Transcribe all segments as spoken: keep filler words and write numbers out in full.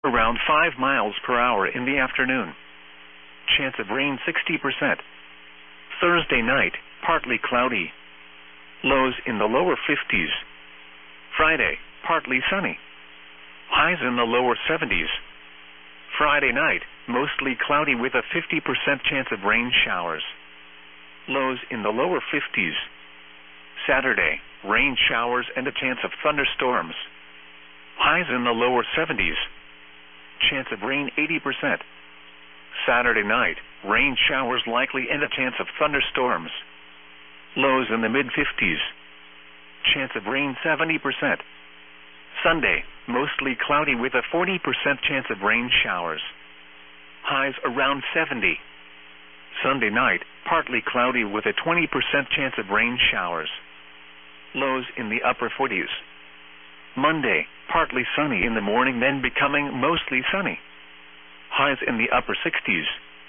around five miles per hour in the afternoon. Chance of rain sixty percent. Thursday night, partly cloudy. Lows in the lower fifties. Friday, partly sunny. Highs in the lower seventies. Friday night, mostly cloudy with a fifty percent chance of rain showers. Lows in the lower fifties. Saturday, rain showers and a chance of thunderstorms. Highs in the lower seventies. Chance of rain eighty percent. Saturday night, rain showers likely and a chance of thunderstorms. Lows in the mid-fifties. Chance of rain seventy percent. Sunday, mostly cloudy with a forty percent chance of rain showers. Highs around seventy. Sunday night, partly cloudy with a twenty percent chance of rain showers. Lows in the upper forties. Monday, partly sunny in the morning, then becoming mostly sunny. Highs in the upper sixties.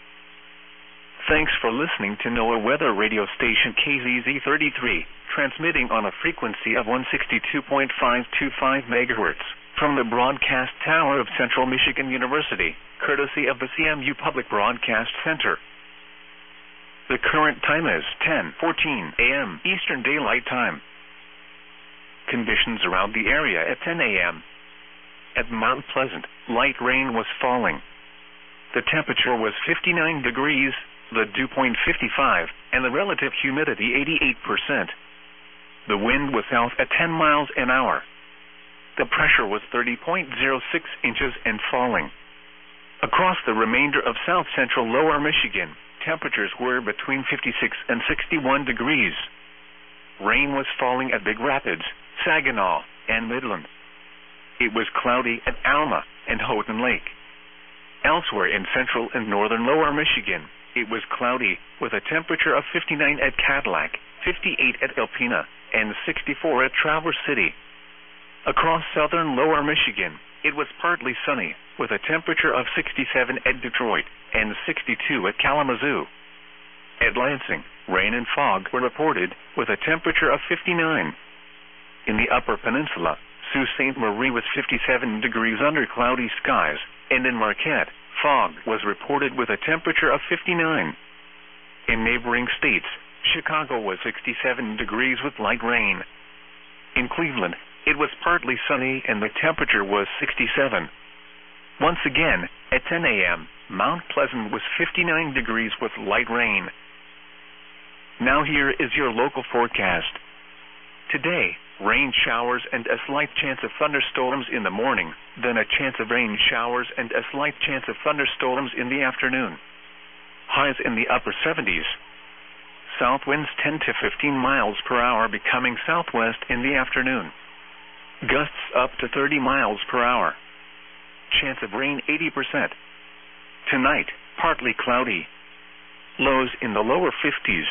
Thanks for listening to NOAA Weather Radio Station K Z Z thirty-three, transmitting on a frequency of one sixty-two point five two five megahertz from the broadcast tower of Central Michigan University, courtesy of the C M U Public Broadcast Center. The current time is ten fourteen a m Eastern Daylight Time. Conditions around the area at ten a m At Mount Pleasant, light rain was falling. The temperature was fifty-nine degrees, the dew point fifty-five, and the relative humidity eighty-eight percent. The wind was south at ten miles an hour. The pressure was thirty point zero six inches and falling. Across the remainder of south central lower Michigan, temperatures were between fifty-six and sixty-one degrees. Rain was falling at Big Rapids, Saginaw, and Midland. It was cloudy at Alma and Houghton Lake. Elsewhere in central and northern lower Michigan, it was cloudy with a temperature of fifty-nine at Cadillac, fifty-eight at Alpena, and sixty-four at Traverse City. Across southern lower Michigan, it was partly sunny with a temperature of sixty-seven at Detroit and sixty-two at Kalamazoo. At Lansing, rain and fog were reported with a temperature of fifty-nine. In the Upper Peninsula, Sault Ste. Marie was fifty-seven degrees under cloudy skies, and in Marquette, fog was reported with a temperature of fifty-nine. In neighboring states, Chicago was sixty-seven degrees with light rain. In Cleveland, it was partly sunny and the temperature was sixty-seven. Once again, at ten a m, Mount Pleasant was fifty-nine degrees with light rain. Now here is your local forecast. Today, rain showers and a slight chance of thunderstorms in the morning, then a chance of rain showers and a slight chance of thunderstorms in the afternoon. Highs in the upper seventies. South winds ten to fifteen miles per hour, becoming southwest in the afternoon. Gusts up to thirty miles per hour. Chance of rain eighty percent. Tonight, partly cloudy. Lows in the lower fifties.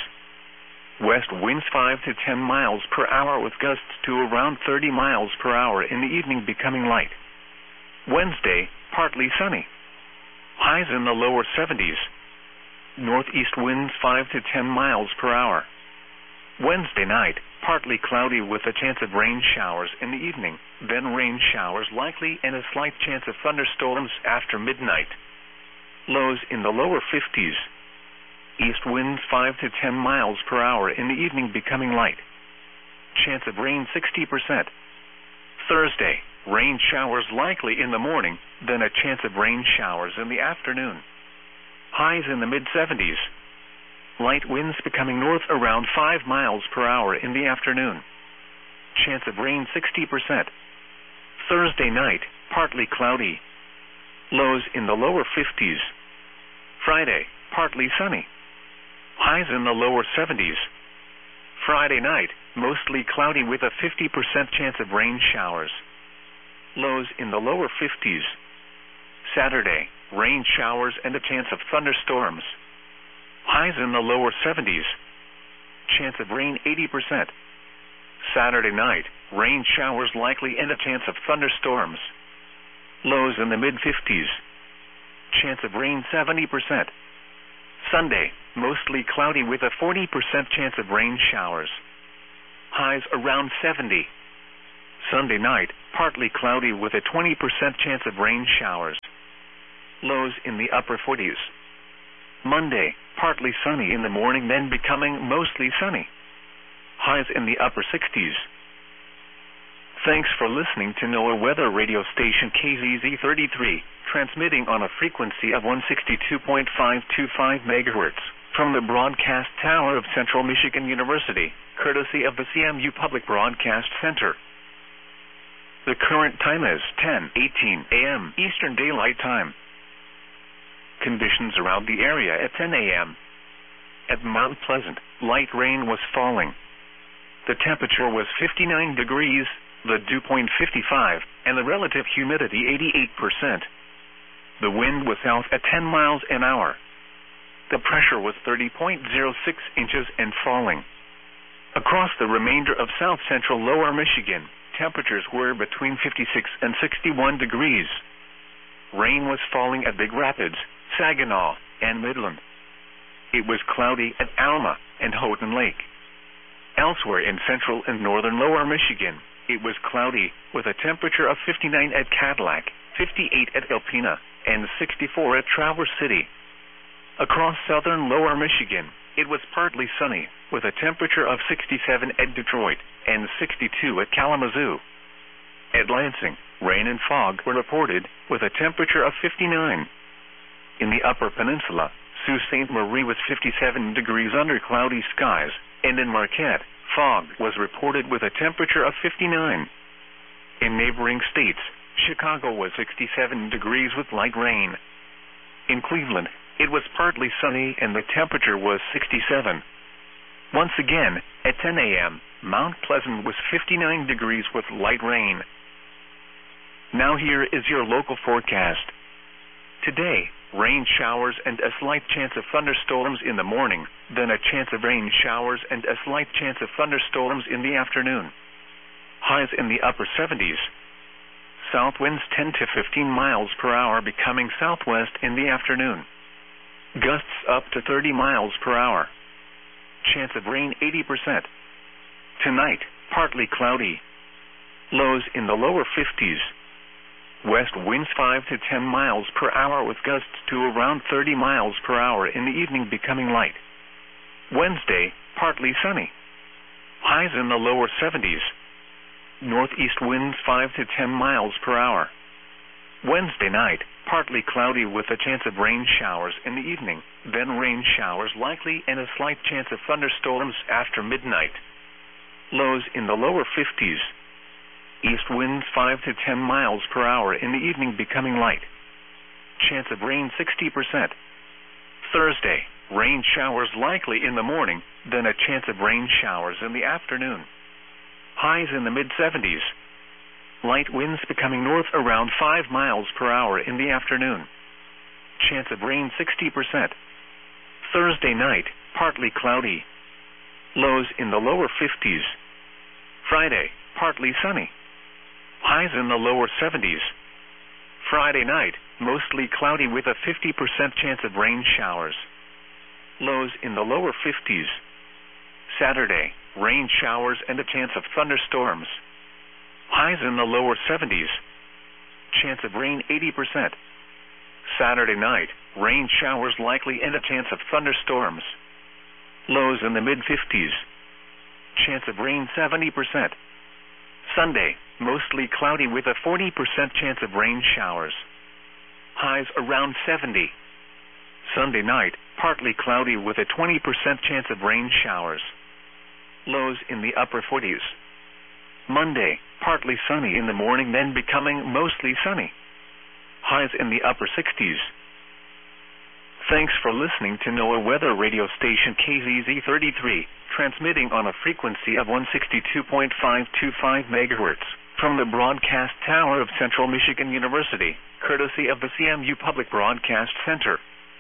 West winds five to ten miles per hour with gusts to around thirty miles per hour in the evening, becoming light. Wednesday, partly sunny. Highs in the lower seventies. Northeast winds five to ten miles per hour. Wednesday night, partly cloudy with a chance of rain showers in the evening, then rain showers likely and a slight chance of thunderstorms after midnight. Lows in the lower fifties. East winds five to ten miles per hour in the evening, becoming light. Chance of rain sixty percent. Thursday, rain showers likely in the morning, then a chance of rain showers in the afternoon. Highs in the mid-seventies. Light winds becoming north around five miles per hour in the afternoon. Chance of rain sixty percent. Thursday night, partly cloudy. Lows in the lower fifties. Friday, partly sunny. Highs in the lower seventies. Friday night, mostly cloudy with a fifty percent chance of rain showers. Lows in the lower fifties. Saturday, rain showers and a chance of thunderstorms. Highs in the lower seventies. Chance of rain eighty percent. Saturday night, rain showers likely and a chance of thunderstorms. Lows in the mid-fifties. Chance of rain seventy percent. Sunday, mostly cloudy with a forty percent chance of rain showers. Highs around seventy. Sunday night, partly cloudy with a twenty percent chance of rain showers. Lows in the upper forties. Monday, partly sunny in the morning, then becoming mostly sunny. Highs in the upper sixties. Thanks for listening to NOAA weather radio station K Z Z thirty-three, transmitting on a frequency of one sixty-two point five two five megahertz from the broadcast tower of Central Michigan University, courtesy of the C M U Public Broadcast Center. The current time is ten eighteen a m Eastern Daylight Time. Conditions around the area at ten a m At Mount Pleasant, light rain was falling. The temperature was fifty-nine degrees, the dew point fifty-five, and the relative humidity eighty-eight percent. The wind was south at ten miles an hour. The pressure was thirty point zero six inches and falling. Across the remainder of south-central lower Michigan, temperatures were between fifty-six and sixty-one degrees. Rain was falling at Big Rapids, Saginaw, and Midland. It was cloudy at Alma and Houghton Lake. Elsewhere in central and northern lower Michigan, it was cloudy with a temperature of fifty-nine at Cadillac, fifty-eight at Alpena, and sixty-four at Traverse City. Across southern lower Michigan, it was partly sunny with a temperature of sixty-seven at Detroit and sixty-two at Kalamazoo. At Lansing, rain and fog were reported with a temperature of fifty-nine. In the Upper Peninsula, Sault Ste. Marie was fifty-seven degrees under cloudy skies, and in Marquette, fog was reported with a temperature of fifty-nine. In neighboring states, Chicago was sixty-seven degrees with light rain. In Cleveland, it was partly sunny and the temperature was sixty-seven. Once again, at ten a m, Mount Pleasant was fifty-nine degrees with light rain. Now here is your local forecast. Today, rain showers and a slight chance of thunderstorms in the morning, then a chance of rain showers and a slight chance of thunderstorms in the afternoon. Highs in the upper seventies. South winds ten to fifteen miles per hour, becoming southwest in the afternoon. Gusts up to thirty miles per hour. Chance of rain eighty percent. Tonight, partly cloudy. Lows in the lower fifties. West winds five to ten miles per hour with gusts to around thirty miles per hour in the evening, becoming light. Wednesday, partly sunny. Highs in the lower seventies. Northeast winds five to ten miles per hour. Wednesday night, partly cloudy with a chance of rain showers in the evening, then rain showers likely and a slight chance of thunderstorms after midnight. Lows in the lower fifties. East winds five to ten miles per hour in the evening, becoming light. Chance of rain sixty percent. Thursday, rain showers likely in the morning, then a chance of rain showers in the afternoon. Highs in the mid seventies. Light winds becoming north around five miles per hour in the afternoon. Chance of rain sixty percent. Thursday night, partly cloudy. Lows in the lower fifties. Friday, partly sunny. Highs in the lower seventies. Friday night, mostly cloudy with a fifty percent chance of rain showers. Lows in the lower fifties. Saturday, rain showers and a chance of thunderstorms. Highs in the lower seventies. Chance of rain eighty percent. Saturday night, rain showers likely and a chance of thunderstorms. Lows in the mid fifties. Chance of rain seventy percent. Sunday, mostly cloudy with a forty percent chance of rain showers. Highs around seventy. Sunday night, partly cloudy with a twenty percent chance of rain showers. Lows in the upper forties. Monday, partly sunny in the morning, then becoming mostly sunny. Highs in the upper sixties. Thanks for listening to NOAA weather radio station K Z Z thirty-three, transmitting on a frequency of one sixty-two point five two five megahertz from the broadcast tower of Central Michigan University, courtesy of the C M U Public Broadcast Center.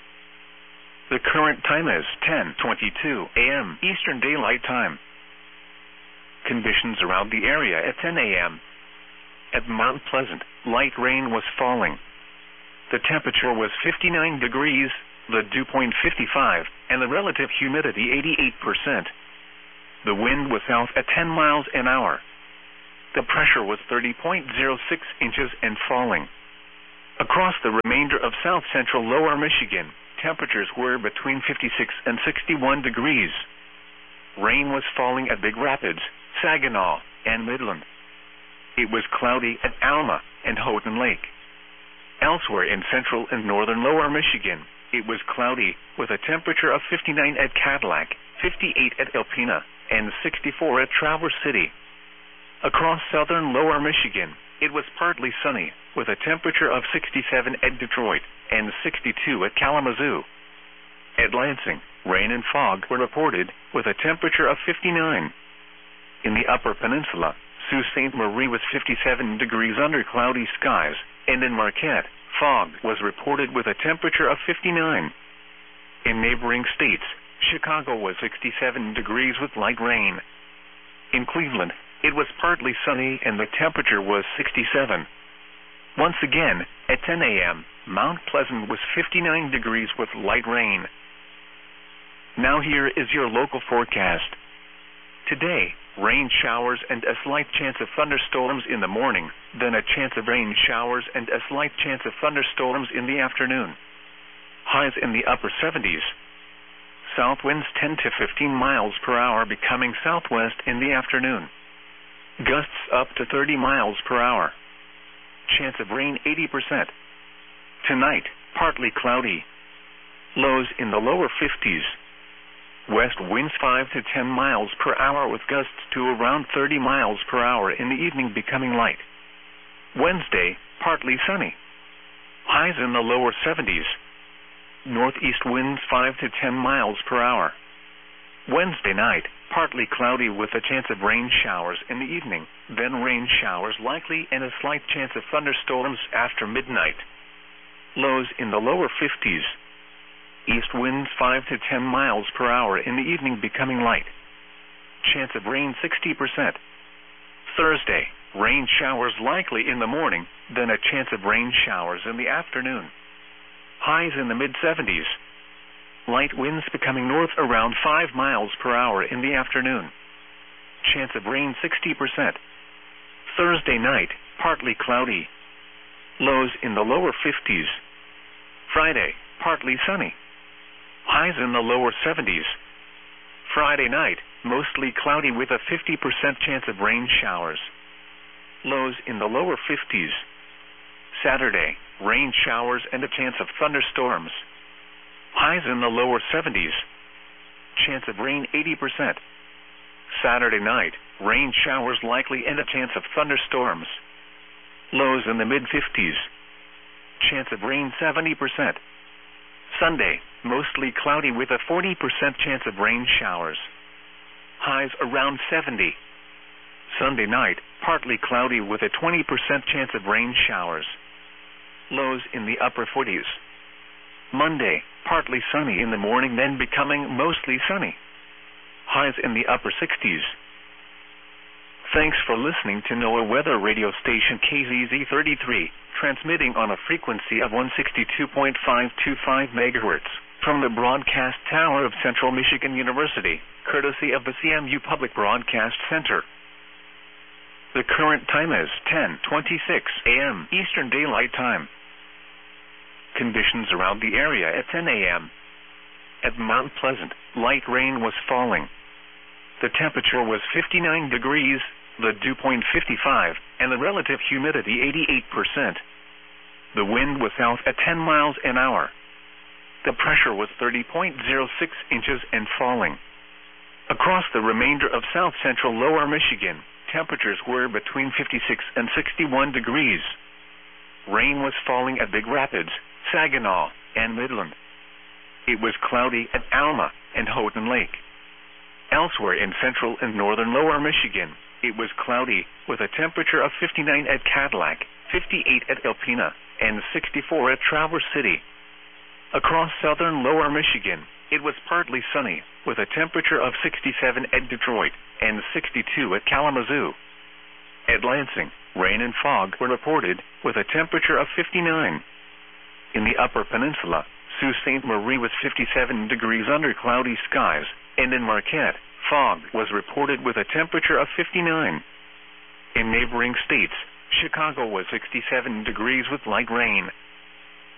The current time is ten twenty-two a m Eastern Daylight Time. Conditions around the area at ten a m At Mount Pleasant, light rain was falling. The temperature was fifty-nine degrees, the dew point fifty-five, and the relative humidity eighty-eight percent. The wind was south at ten miles an hour. The pressure was thirty point zero six inches and falling. Across the remainder of south-central lower Michigan, temperatures were between fifty-six and sixty-one degrees. Rain was falling at Big Rapids, Saginaw, and Midland. It was cloudy at Alma and Houghton Lake. Elsewhere in central and northern lower Michigan, it was cloudy with a temperature of fifty-nine at Cadillac, fifty-eight at Alpena, and sixty-four at Traverse City. Across southern lower Michigan, it was partly sunny, with a temperature of sixty-seven at Detroit and sixty-two at Kalamazoo. At Lansing, rain and fog were reported, with a temperature of fifty-nine. In the Upper Peninsula, Sault Ste. Marie was fifty-seven degrees under cloudy skies, and in Marquette, fog was reported with a temperature of fifty-nine. In neighboring states, Chicago was sixty-seven degrees with light rain. In Cleveland, it was partly sunny and the temperature was sixty-seven. Once again, at ten a m, Mount Pleasant was fifty-nine degrees with light rain. Now here is your local forecast. Today, rain showers and a slight chance of thunderstorms in the morning, then a chance of rain showers and a slight chance of thunderstorms in the afternoon. Highs in the upper seventies. South winds ten to fifteen miles per hour becoming southwest in the afternoon. Gusts up to thirty miles per hour. Chance of rain eighty percent. Tonight, partly cloudy. Lows in the lower fifties. West winds five to ten miles per hour with gusts to around thirty miles per hour in the evening becoming light. Wednesday, partly sunny. Highs in the lower seventies. Northeast winds five to ten miles per hour. Wednesday night, partly cloudy with a chance of rain showers in the evening, then rain showers likely and a slight chance of thunderstorms after midnight. Lows in the lower fifties. East winds five to ten miles per hour in the evening becoming light. Chance of rain sixty percent. Thursday, rain showers likely in the morning, then a chance of rain showers in the afternoon. Highs in the mid seventies. Light winds becoming north around five miles per hour in the afternoon. Chance of rain sixty percent. Thursday night, partly cloudy. Lows in the lower fifties. Friday, partly sunny. Highs in the lower seventies. Friday night, mostly cloudy with a fifty percent chance of rain showers. Lows in the lower fifties. Saturday, rain showers and a chance of thunderstorms. Highs in the lower seventies. Chance of rain eighty percent. Saturday night, rain showers likely and a chance of thunderstorms. Lows in the mid fifties. Chance of rain seventy percent. Sunday, mostly cloudy with a forty percent chance of rain showers. Highs around seventy. Sunday night, partly cloudy with a twenty percent chance of rain showers. Lows in the upper forties. Monday, partly sunny in the morning, then becoming mostly sunny. Highs in the upper sixties. Thanks for listening to NOAA Weather Radio Station K Z Z thirty-three, transmitting on a frequency of one sixty-two point five two five megahertz from the broadcast tower of Central Michigan University, courtesy of the C M U Public Broadcast Center. The current time is ten twenty-six a m Eastern Daylight Time. Conditions around the area at ten a m At Mount Pleasant, light rain was falling. The temperature was fifty-nine degrees, the dew point fifty-five, and the relative humidity eighty-eight percent. The wind was south at ten miles an hour. The pressure was thirty point zero six inches and falling. Across the remainder of south-central lower Michigan, temperatures were between fifty-six and sixty-one degrees. Rain was falling at Big Rapids, Saginaw, and Midland. It was cloudy at Alma and Houghton Lake. Elsewhere in central and northern lower Michigan, it was cloudy with a temperature of fifty-nine at Cadillac, fifty-eight at Alpena, and sixty-four at Traverse City. Across southern lower Michigan, it was partly sunny with a temperature of sixty-seven at Detroit and sixty-two at Kalamazoo. At Lansing, rain and fog were reported with a temperature of fifty-nine. In the Upper Peninsula, Sault Ste. Marie was fifty-seven degrees under cloudy skies, and in Marquette, fog was reported with a temperature of fifty-nine. In neighboring states, Chicago was sixty-seven degrees with light rain.